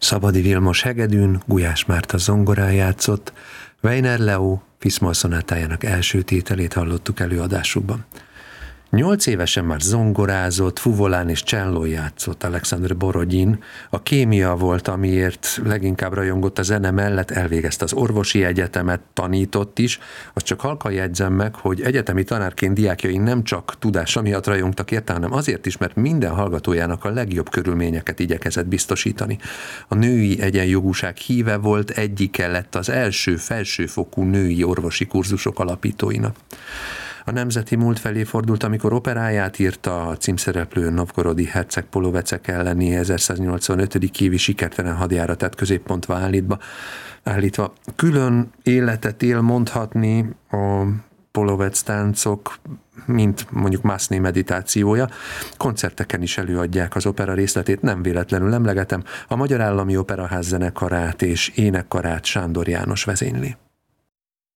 Szabadi Vilmos hegedűn, Gulyás Márta zongorán játszott, Weiner Leo Fiszmol szonátájának első tételét hallottuk előadásukban. 8 évesen már zongorázott, fuvolán és csellón játszott Alexandr Borodin. A kémia volt, amiért leginkább rajongott a zene mellett, elvégezte az orvosi egyetemet, tanított is. Azt csak halkan jegyzem meg, hogy egyetemi tanárként diákjai nem csak tudása miatt rajongtak érte, hanem azért is, mert minden hallgatójának a legjobb körülményeket igyekezett biztosítani. A női egyenjogúság híve volt, egyike lett az első felsőfokú női orvosi kurzusok alapítóinak. A nemzeti múlt felé fordult, amikor operáját írta, a címszereplő novgorodi herceg Polovecek elleni 1185. évi sikertelen hadjáratát középpontba állítva. Külön életet él mondhatni a Polovec táncok, mint mondjuk Massenet meditációja. Koncerteken is előadják az opera részletét, nem véletlenül emlegetem, a Magyar Állami Operaház zenekarát és énekkarát Sándor János vezényli.